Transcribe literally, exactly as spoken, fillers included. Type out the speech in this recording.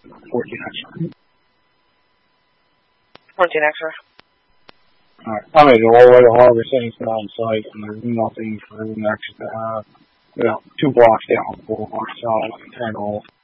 fourteen extra. fourteen extra. Alright, I made it all the way to Harbor City on site, and there's nothing for the next, uh, you know, two blocks down, four blocks south, and ten all.